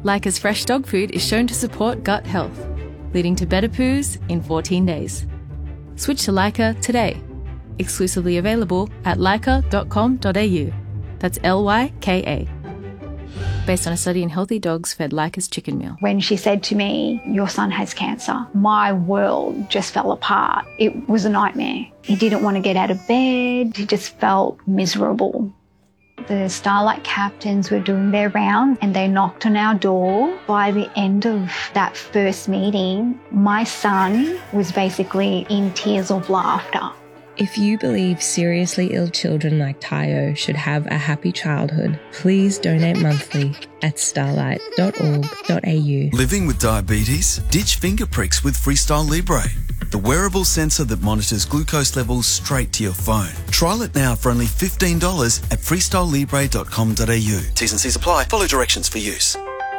Leica's fresh dog food is shown to support gut health, leading to better poos in 14 days. Switch to Leica today. Exclusively available at leica.com.au. That's Lyka. Based on a study in healthy dogs fed Leica's chicken meal. When she said to me, "Your son has cancer," my world just fell apart. It was a nightmare. He didn't want to get out of bed. He just felt miserable. The Starlight captains were doing their round and they knocked on our door. By the end of that first meeting, my son was basically in tears of laughter. If you believe seriously ill children like Tayo should have a happy childhood, please donate monthly at starlight.org.au. Living with diabetes? Ditch finger pricks with Freestyle Libre, the wearable sensor that monitors glucose levels straight to your phone. Trial it now for only $15 at freestylelibre.com.au. T's and C's apply. Follow directions for use.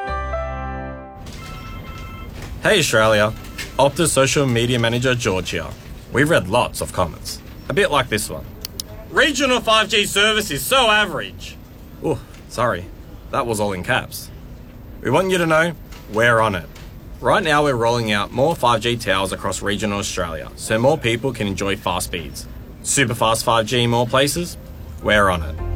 Hey Australia, Optus social media manager George here. We've read lots of comments. A bit like this one. Regional 5G service is so average. Oh, sorry. That was all in caps. We want you to know we're on it. Right now we're rolling out more 5G towers across regional Australia so more people can enjoy fast speeds. Super fast 5G in more places? We're on it.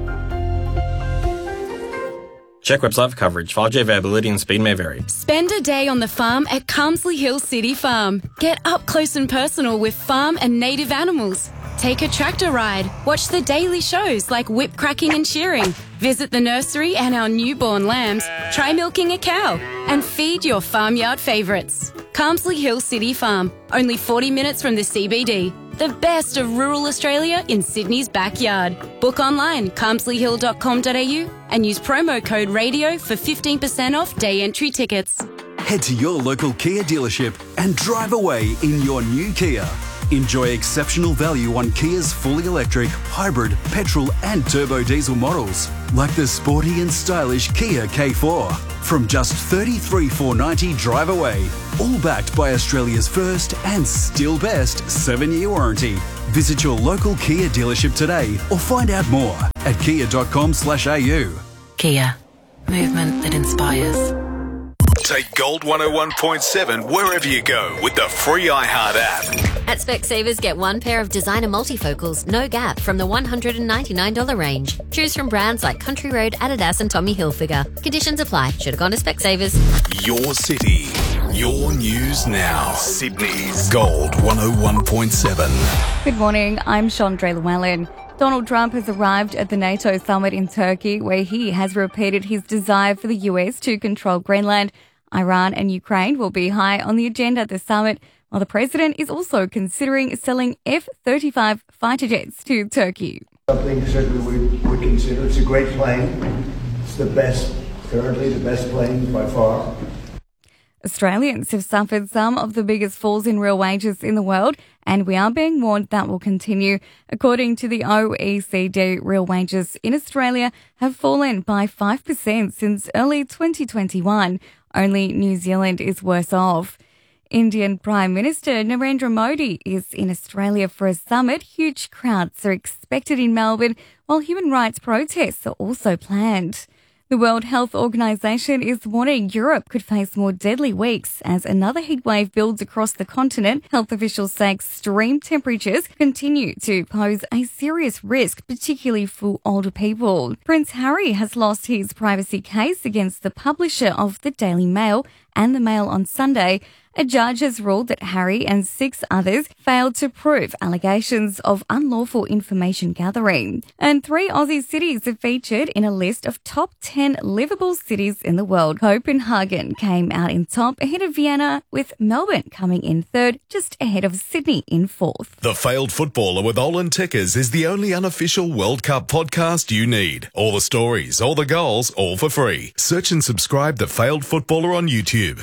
Check website for coverage. 5G availability and speed may vary. Spend a day on the farm at Carmsley Hill City Farm. Get up close and personal with farm and native animals. Take a tractor ride. Watch the daily shows like whip cracking and shearing. Visit the nursery and our newborn lambs. Try milking a cow. And feed your farmyard favourites. Carmsley Hill City Farm. Only 40 minutes from the CBD. The best of rural Australia in Sydney's backyard. Book online, carmsleyhill.com.au and use promo code RADIO for 15% off day entry tickets. Head to your local Kia dealership and drive away in your new Kia. Enjoy exceptional value on Kia's fully electric, hybrid, petrol and turbo diesel models, like the sporty and stylish Kia K4. From just $33,490 drive away, all backed by Australia's first and still best 7-year warranty. Visit your local Kia dealership today or find out more at kia.com/au. Kia. Movement that inspires. Take Gold 101.7 wherever you go with the free iHeart app. At Specsavers, get one pair of designer multifocals, no gap, from the $199 range. Choose from brands like Country Road, Adidas and Tommy Hilfiger. Conditions apply. Should have gone to Specsavers. Your city, your news now. Sydney's Gold 101.7. Good morning, I'm Chandra Llewellyn. Donald Trump has arrived at the NATO summit in Turkey, where he has repeated his desire for the US to control Greenland. Iran and Ukraine will be high on the agenda at the summit, while the president is also considering selling F-35 fighter jets to Turkey. Something certainly we would consider. It's a great plane. It's the best, currently the best plane by far. Australians have suffered some of the biggest falls in real wages in the world, and we are being warned that will continue. According to the OECD, real wages in Australia have fallen by 5% since early 2021. Only New Zealand is worse off. Indian Prime Minister Narendra Modi is in Australia for a summit. Huge crowds are expected in Melbourne, while human rights protests are also planned. The World Health Organization is warning Europe could face more deadly weeks as another heatwave builds across the continent. Health officials say extreme temperatures continue to pose a serious risk, particularly for older people. Prince Harry has lost his privacy case against the publisher of the Daily Mail and the Mail on Sunday. A judge has ruled that Harry and 6 others failed to prove allegations of unlawful information gathering. And 3 Aussie cities are featured in a list of top 10 livable cities in the world. Copenhagen came out in top ahead of Vienna, with Melbourne coming in third, just ahead of Sydney in fourth. The Failed Footballer with Olin Tickers is the only unofficial World Cup podcast you need. All the stories, all the goals, all for free. Search and subscribe The Failed Footballer on YouTube.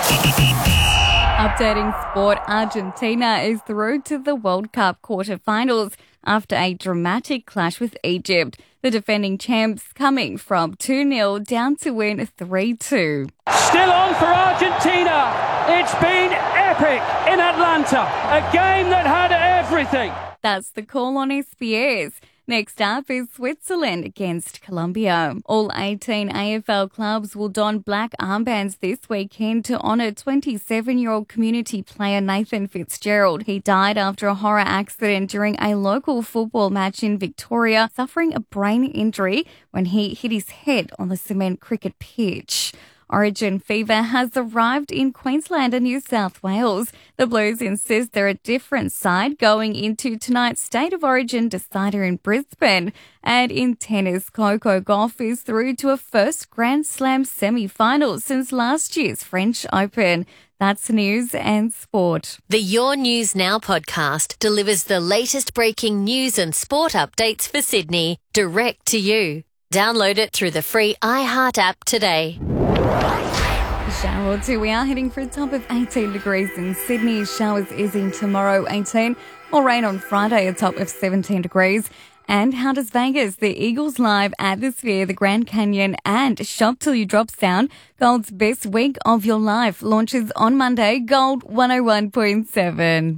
Updating sport, Argentina is through to the World Cup quarter-finals after a dramatic clash with Egypt. The defending champs coming from 2-0 down to win 3-2. Still on for Argentina. It's been epic in Atlanta. A game that had everything. That's the call on SBS. Next up is Switzerland against Colombia. All 18 AFL clubs will don black armbands this weekend to honour 27-year-old community player Nathan Fitzgerald. He died after a horror accident during a local football match in Victoria, suffering a brain injury when he hit his head on the cement cricket pitch. Origin fever has arrived in Queensland and New South Wales. The Blues insist they're a different side going into tonight's State of Origin decider in Brisbane. And in tennis, Coco Gauff is through to a first Grand Slam semi-final since last year's French Open. That's news and sport. The Your News Now podcast delivers the latest breaking news and sport updates for Sydney direct to you. Download it through the free iHeart app today. Shower or two. We are heading for a top of 18 degrees in Sydney. Showers easing tomorrow, 18. More rain on Friday, a top of 17 degrees. And how does Vegas, the Eagles Live at the Sphere, the Grand Canyon and Shop Till You Drop Sound, Gold's best week of your life, launches on Monday. Gold 101.7.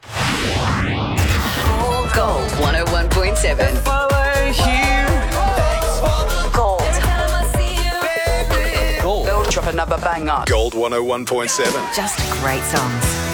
Gold 101.7. Gold. They'll drop another banger. Gold 101.7. Just great songs.